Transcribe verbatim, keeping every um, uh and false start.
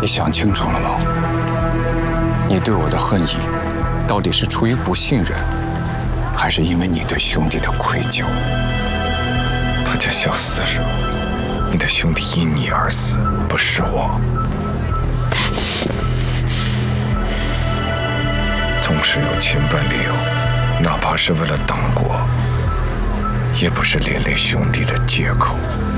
你想清楚了吗？你对我的恨意，到底是出于不信任，还是因为你对兄弟的愧疚？ 他这小厮是，你的兄弟因你而死，不是我。纵使有千般理由，哪怕是为了党国，也不是连累兄弟的借口。